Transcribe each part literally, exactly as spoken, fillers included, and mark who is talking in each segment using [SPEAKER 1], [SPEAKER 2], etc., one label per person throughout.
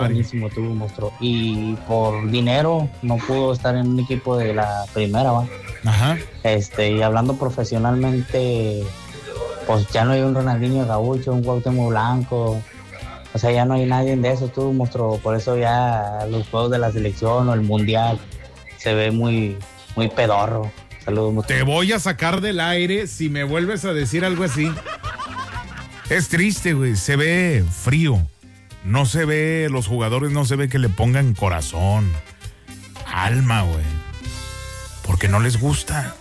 [SPEAKER 1] buenísimo tuvo, monstruo. Y por dinero no pudo estar en un equipo de la primera, ¿va?
[SPEAKER 2] Ajá.
[SPEAKER 1] Este, y hablando profesionalmente, pues ya no hay un Ronaldinho Gaúcho, un Cuauhtémoc Blanco. O sea, ya no hay nadie de eso, tú, monstruo. Por eso ya los juegos de la selección o el mundial se ve muy, muy pedorro. Saludos, monstruo.
[SPEAKER 2] Te voy a sacar del aire si me vuelves a decir algo así. Es triste, güey. Se ve frío. No se ve, los jugadores no se ve que le pongan corazón, alma, güey. Porque no les gusta.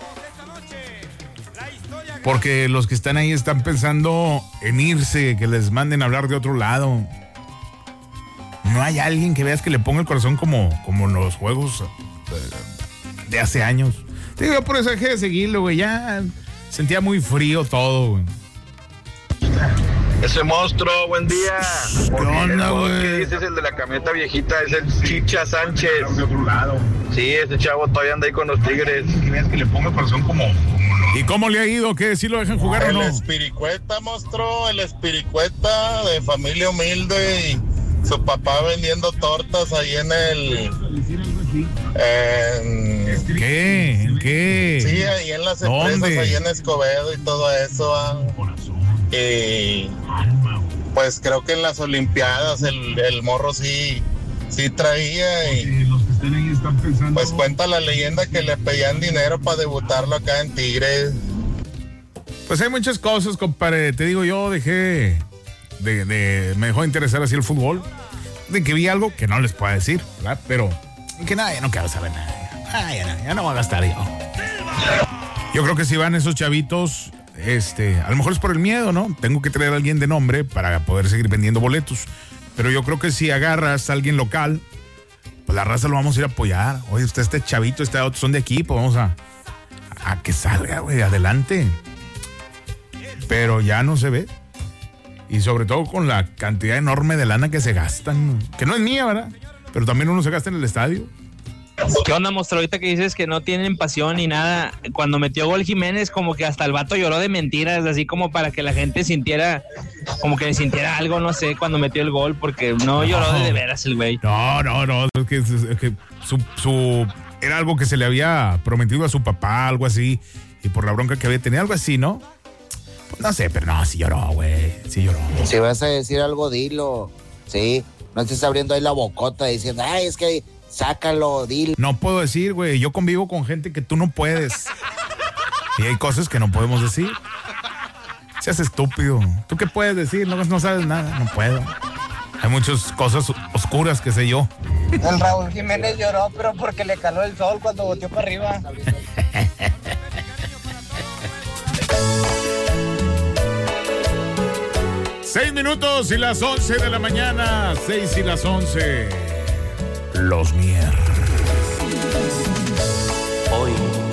[SPEAKER 2] Porque los que están ahí están pensando en irse, que les manden a hablar de otro lado. No hay alguien que veas que le ponga el corazón como, como en los juegos de hace años. Te digo, por eso dejé de seguirlo, güey. Ya sentía muy frío todo, güey.
[SPEAKER 3] Ese monstruo, buen día.
[SPEAKER 2] ¿Qué onda, güey?
[SPEAKER 3] ¿Qué dices? El de la camioneta viejita, es el Chicha Sánchez. De otro lado. Sí, ese chavo todavía anda ahí con los Tigres.
[SPEAKER 2] Que veas que le ponga el corazón como... ¿Y cómo le ha ido? ¿Qué? ¿Sí lo dejan jugar o no?
[SPEAKER 4] El Espiricueta, monstruo, el Espiricueta de familia humilde y su papá vendiendo tortas ahí en el... En...
[SPEAKER 2] ¿Qué? ¿En qué?
[SPEAKER 4] Sí, ahí en las empresas,
[SPEAKER 2] ¿Dónde?
[SPEAKER 4] ahí en Escobedo y todo eso. Ah. Y pues creo que en las Olimpiadas el, el morro sí, sí traía y pues cuenta la leyenda que le pedían dinero para debutarlo acá en Tigres.
[SPEAKER 2] Pues hay muchas cosas, compadre. Te digo, yo dejé de, de me dejó de interesar así el fútbol. De que vi algo que no les puedo decir, ¿verdad? Pero que nada, ya no quiero saber nada. Ah, ya, no, ya no voy a gastar yo. Yo creo que si van esos chavitos, este, a lo mejor es por el miedo, ¿no? Tengo que traer a alguien de nombre para poder seguir vendiendo boletos. Pero yo creo que si agarras a alguien local, pues la raza lo vamos a ir a apoyar. Oye, usted, este chavito, este otro son de aquí, pues vamos a, a que salga, güey, adelante. Pero ya no se ve. Y sobre todo con la cantidad enorme de lana que se gastan. Que no es mía, ¿verdad? Pero también uno se gasta en el estadio.
[SPEAKER 5] ¿Qué onda, monstruo? Ahorita que dices que no tienen pasión ni nada, cuando metió gol Jiménez, como que hasta el vato lloró de mentiras, así como para que la gente sintiera, como que sintiera algo, no sé, cuando metió el gol, porque no, no. lloró de, de veras el güey.
[SPEAKER 2] No, no, no, es que, es que su, su, era algo que se le había prometido a su papá, algo así, y por la bronca que había tenido, algo así, ¿no? Pues no sé, pero no, sí lloró, güey, sí lloró.
[SPEAKER 6] Si vas a decir algo, dilo, sí, no estés abriendo ahí la bocota diciendo, ay, es que... Sácalo, dilo.
[SPEAKER 2] No puedo decir, güey. Yo convivo con gente que tú no puedes. Y hay cosas que no podemos decir. Seas estúpido. ¿Tú qué puedes decir? No, no sabes nada. No puedo. Hay muchas cosas oscuras que sé yo.
[SPEAKER 7] El Raúl Jiménez lloró, pero porque le caló el sol cuando volteó para arriba.
[SPEAKER 2] Seis minutos y las once de la mañana. Seis y las once. Los Mier.
[SPEAKER 1] Hoy